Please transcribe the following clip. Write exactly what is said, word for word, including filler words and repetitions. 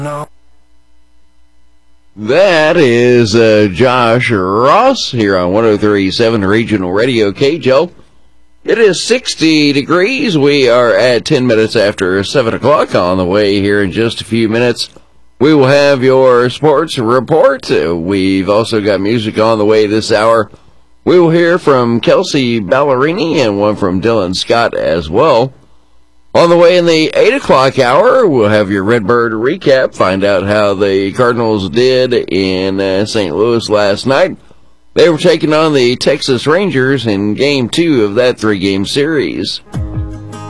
That is uh, Josh Ross here on one oh three point seven Regional Radio K J O. It is sixty degrees. We are at ten minutes after seven o'clock. On the way here in just a few minutes, we will have your sports report. Uh, we've also got music on the way this hour. We will hear from Kelsey Ballerini and one from Dylan Scott as well. On the way in the eight o'clock hour, we'll have your Redbird recap, find out how the Cardinals did in uh, Saint Louis last night. They were taking on the Texas Rangers in Game two of that three-game series.